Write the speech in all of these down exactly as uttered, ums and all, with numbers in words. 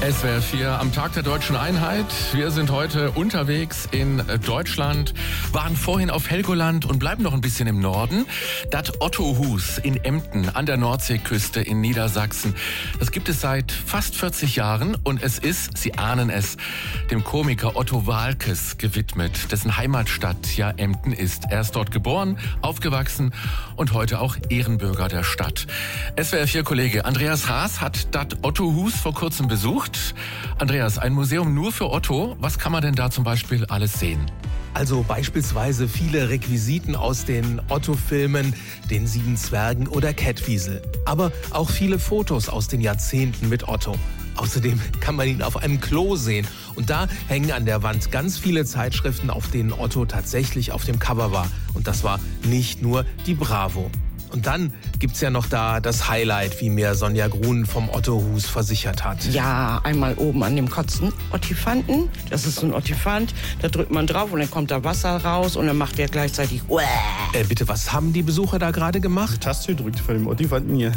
S W R vier am Tag der Deutschen Einheit. Wir sind heute unterwegs in Deutschland, waren vorhin auf Helgoland und bleiben noch ein bisschen im Norden. Das Ottohus in Emden an der Nordseeküste in Niedersachsen. Das gibt es seit fast vierzig Jahren und es ist, Sie ahnen es, dem Komiker Otto Waalkes gewidmet, dessen Heimatstadt ja Emden ist. Er ist dort geboren, aufgewachsen und heute auch Ehrenbürger der Stadt. S W R vier Kollege Andreas Haas hat das Ottohus vor kurzem besucht. Andreas, ein Museum nur für Otto. Was kann man denn da zum Beispiel alles sehen? Also beispielsweise viele Requisiten aus den Otto-Filmen, den Sieben Zwergen oder Kettwiesel. Aber auch viele Fotos aus den Jahrzehnten mit Otto. Außerdem kann man ihn auf einem Klo sehen. Und da hängen an der Wand ganz viele Zeitschriften, auf denen Otto tatsächlich auf dem Cover war. Und das war nicht nur die Bravo. Und dann gibt's ja noch da das Highlight, wie mir Sonja Grun vom Ottohus versichert hat. Ja, einmal oben an dem Kotzen Ottifanten. Das ist so ein Ottifant, da drückt man drauf und dann kommt da Wasser raus und dann macht der gleichzeitig Uäh. Äh, bitte, was haben die Besucher da gerade gemacht? Die Taste gedrückt von dem Ottifanten hier.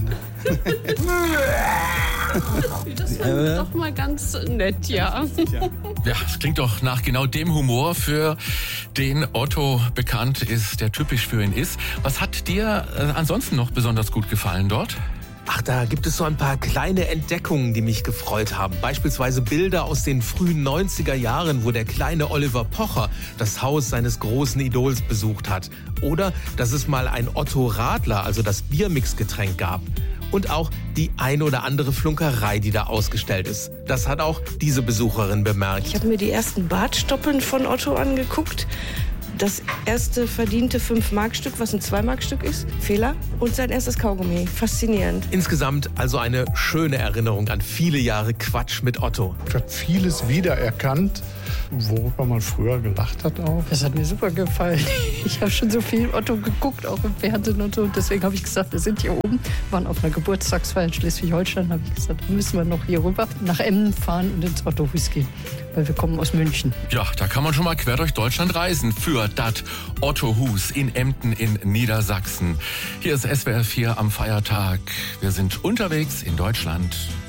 Das war doch mal ganz nett, ja. Ja, das klingt doch nach genau dem Humor, für den Otto bekannt ist, der typisch für ihn ist. Was hat dir äh, ansonsten noch besonders gut gefallen dort? Ach, da gibt es so ein paar kleine Entdeckungen, die mich gefreut haben. Beispielsweise Bilder aus den frühen neunziger Jahren, wo der kleine Oliver Pocher das Haus seines großen Idols besucht hat. Oder dass es mal ein Otto Radler, also das Biermixgetränk, gab. Und auch die ein oder andere Flunkerei, die da ausgestellt ist. Das hat auch diese Besucherin bemerkt. Ich habe mir die ersten Bartstoppeln von Otto angeguckt. Das erste verdiente fünf Mark Stück, was ein zwei Mark Stück ist. Fehler. Und sein erstes Kaugummi. Faszinierend. Insgesamt also eine schöne Erinnerung an viele Jahre Quatsch mit Otto. Ich habe vieles wiedererkannt, worüber man früher gelacht hat auch. Das hat mir super gefallen. Ich habe schon so viel Otto geguckt, auch im Fernsehen und so. Und deswegen habe ich gesagt, wir sind hier oben, waren auf einer Geburtstagsfeier in Schleswig-Holstein. habe ich gesagt, dann müssen wir noch hier rüber nach Emden fahren und ins Ottohus gehen. Weil wir kommen aus München. Ja, da kann man schon mal quer durch Deutschland reisen für das Ottohus in Emden in Niedersachsen. Hier ist S W R vier am Feiertag. Wir sind unterwegs in Deutschland.